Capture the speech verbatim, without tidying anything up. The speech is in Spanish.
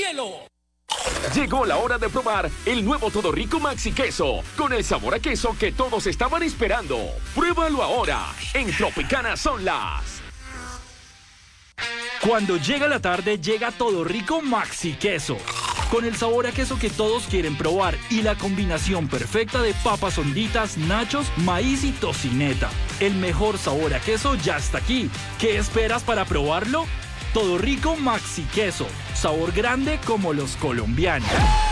cielo. Llegó la hora de probar el nuevo Todo Rico Maxi Queso, con el sabor a queso que todos estaban esperando. Pruébalo ahora, en Tropicana son las... Cuando llega la tarde, llega Todo Rico Maxi Queso, con el sabor a queso que todos quieren probar y la combinación perfecta de papas honditas, nachos, maíz y tocineta. El mejor sabor a queso ya está aquí. ¿Qué esperas para probarlo? Todo Rico Maxi Queso, sabor grande como los colombianos.